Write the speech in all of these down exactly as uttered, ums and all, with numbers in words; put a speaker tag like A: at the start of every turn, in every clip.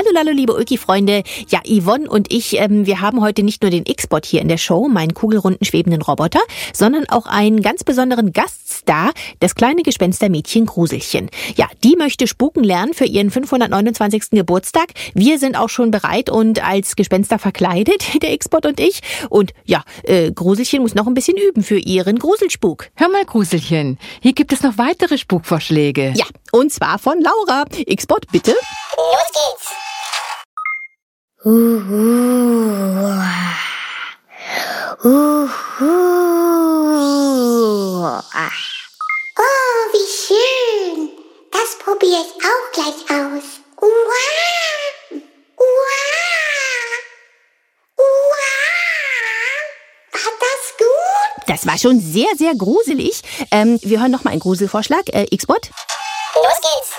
A: Hallihallo, liebe Ulki-Freunde. Ja, Yvonne und ich, ähm, wir haben heute nicht nur den X-Bot hier in der Show, meinen kugelrunden schwebenden Roboter, sondern auch einen ganz besonderen Gaststar, das kleine Gespenstermädchen Gruselchen. Ja, die möchte spuken lernen für ihren fünfhundertneunundzwanzigsten Geburtstag. Wir sind auch schon bereit und als Gespenster verkleidet, der X-Bot und ich. Und ja, äh, Gruselchen muss noch ein bisschen üben für ihren Gruselspuk.
B: Hör mal, Gruselchen, hier gibt es noch weitere Spukvorschläge.
A: Ja, und zwar von Laura. X-Bot, bitte.
C: Los geht's. Uhu. Uhu. Oh, wie schön. Das probiere ich auch gleich aus. Uah. Uah. Uah. War das gut?
A: Das war schon sehr, sehr gruselig. Ähm, wir hören noch mal einen Gruselvorschlag. Äh, X-Bot.
C: Los geht's.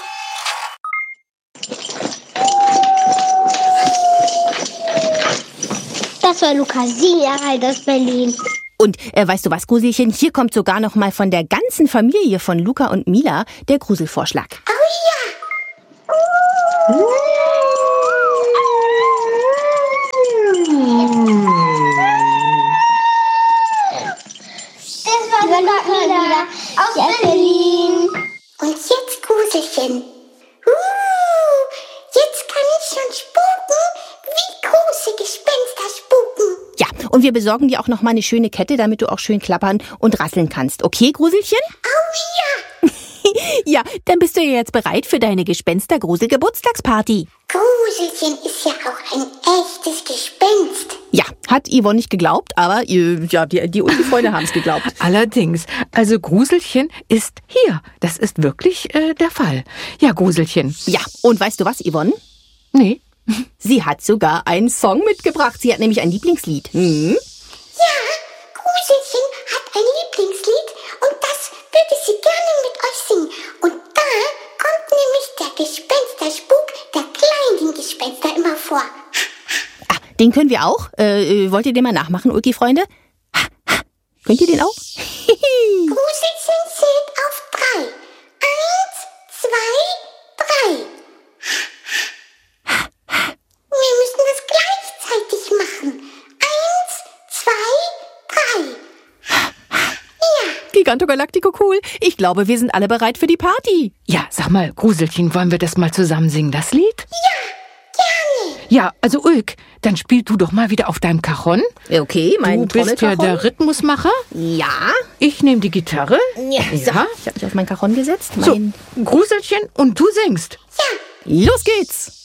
C: Das war Luca Siegerheit aus Berlin.
A: Und äh, weißt du was, Gruselchen? Hier kommt sogar noch mal von der ganzen Familie von Luca und Mila der Gruselvorschlag.
C: Oh ja. Das war Luca und Mila aus Berlin. Und jetzt Gruselchen. Uh, jetzt kann ich schon spuken, wie große Gespenster spuken.
A: Ja, und wir besorgen dir auch noch mal eine schöne Kette, damit du auch schön klappern und rasseln kannst. Okay, Gruselchen?
C: Oh ja.
A: Ja, dann bist du ja jetzt bereit für deine Gespenster-Grusel-Geburtstagsparty.
C: Gruselchen ist ja auch ein echtes Gespenst.
A: Ja, hat Yvonne nicht geglaubt, aber äh, ja, die, die Ulki-Freunde haben es geglaubt.
B: Allerdings, also Gruselchen ist hier. Das ist wirklich äh, der Fall. Ja, Gruselchen.
A: Ja, und weißt du was, Yvonne?
B: Nee.
A: Sie hat sogar einen Song mitgebracht. Sie hat nämlich ein Lieblingslied. Hm?
C: Ja, Gruselchen hat ein Lieblingslied und das würde sie gerne mit euch singen. Und da kommt nämlich der Gespensterspuk der kleinen Gespenster immer vor.
A: Ah, den können wir auch. Äh, wollt ihr den mal nachmachen, Ulki-Freunde? Ha, ha. Könnt ihr den auch?
C: Gruselchen zählt auf drei. Eins, zwei, drei. Wir müssen das gleichzeitig machen. Eins, zwei, drei. Ja.
A: Giganto Galactico cool. Ich glaube, wir sind alle bereit für die Party.
B: Ja, sag mal, Gruselchen, wollen wir das mal zusammen singen, das Lied?
C: Gerne.
B: Ja, also Ulk, dann spiel du doch mal wieder auf deinem Cajon.
A: Okay, mein
B: Du bist ja der Rhythmusmacher.
A: Ja.
B: Ich nehme die Gitarre.
A: Ja, so.
B: Ja.
A: Ich habe mich auf mein Cajon gesetzt.
B: So,
A: Mein
B: Gruselchen und du singst.
C: Ja.
A: Los geht's.